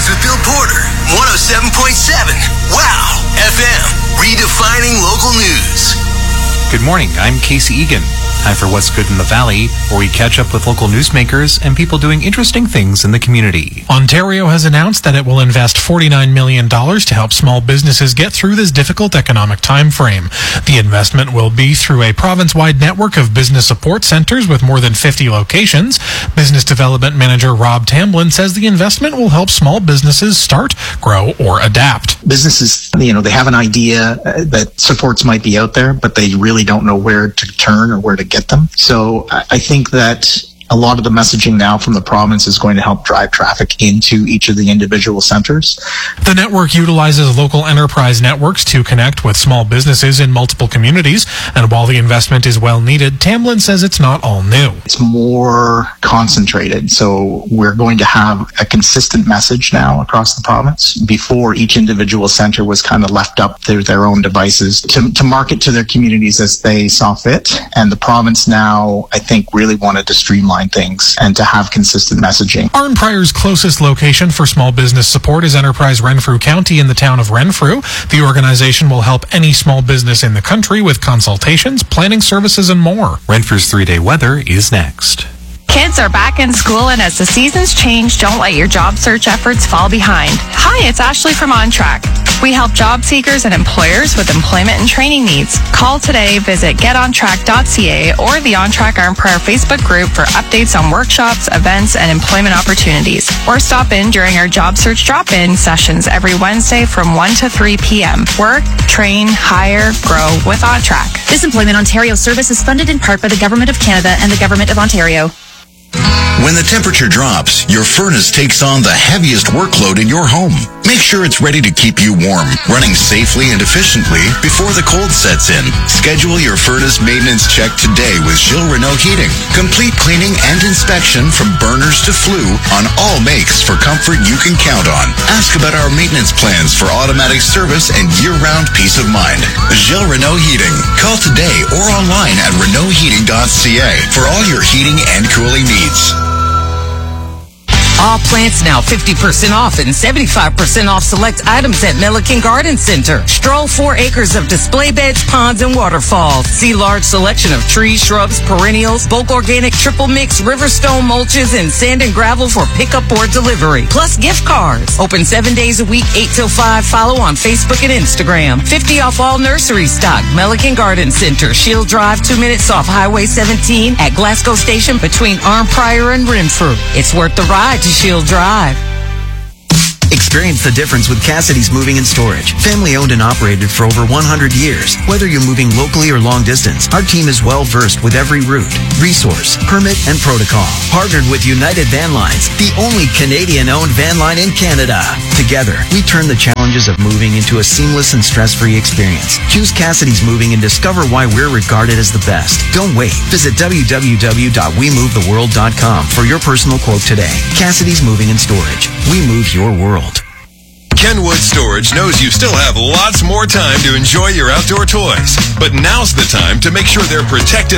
News with Bill Porter, 107.7. Wow, FM, redefining local news. Good morning, I'm Casey Egan. Time for What's Good in the Valley, where we catch up with local newsmakers and people doing interesting things in the community. Ontario has announced that it will invest $49 million to help small businesses get through this difficult economic time frame. The investment will be through a province-wide network of business support centers with more than 50 locations. Business Development Manager Rob Tamblin says the investment will help small businesses start, grow, or adapt. Businesses, they have an idea that supports might be out there, but they really don't know where to turn or where to get them. So I think that a lot of the messaging now from the province is going to help drive traffic into each of the individual centers. The network utilizes local enterprise networks to connect with small businesses in multiple communities, and while the investment is well needed, Tamblin says it's not all new. It's more concentrated, so we're going to have a consistent message now across the province. Before, each individual center was kind of left up to their own devices to market to their communities as they saw fit, and the province now, I think, really wanted to streamline things and to have consistent messaging. Arnprior's closest location for small business support is Enterprise Renfrew County in the town of Renfrew. The organization will help any small business in the country with consultations, planning services, and more. Renfrew's 3-day weather is next. Kids are back in school, and as the seasons change, don't let your job search efforts fall behind. Hi, it's Ashley from OnTrack. We help job seekers and employers with employment and training needs. Call today, visit getontrack.ca or the OnTrack Arnprior Facebook group for updates on workshops, events, and employment opportunities. Or stop in during our job search drop-in sessions every Wednesday from 1 to 3 p.m. Work, train, hire, grow with OnTrack. This Employment Ontario service is funded in part by the Government of Canada and the Government of Ontario. When the temperature drops, your furnace takes on the heaviest workload in your home. Make sure it's ready to keep you warm, running safely and efficiently before the cold sets in. Schedule your furnace maintenance check today with Gilles Renault Heating. Complete cleaning and inspection from burners to flue on all makes for comfort you can count on. Ask about our maintenance plans for automatic service and year-round peace of mind. Gilles Renault Heating. Call today or online at renaultheating.ca for all your heating and cooling needs. All plants now 50% off and 75% off select items at Milliken Garden Center. Stroll 4 acres of display beds, ponds, and waterfalls. See large selection of trees, shrubs, perennials, bulk organic triple mix, riverstone mulches, and sand and gravel for pickup or delivery. Plus gift cards. Open 7 days a week, 8 till 5. Follow on Facebook and Instagram. 50 off all nursery stock. Milliken Garden Center. Shield Drive, 2 minutes off Highway 17 at Glasgow Station between Arnprior and Renfrew. It's worth the ride to Shield Drive. Experience the difference with Cassidy's Moving and Storage. Family owned and operated for over 100 years. Whether you're moving locally or long distance, our team is well versed with every route, resource, permit, and protocol. Partnered with United Van Lines, the only Canadian-owned van line in Canada. Together, we turn the challenges of moving into a seamless and stress-free experience. Choose Cassidy's Moving and discover why we're regarded as the best. Don't wait. Visit www.wemovetheworld.com for your personal quote today. Cassidy's Moving and Storage. We move your world. Kenwood Storage knows you still have lots more time to enjoy your outdoor toys. But now's the time to make sure they're protected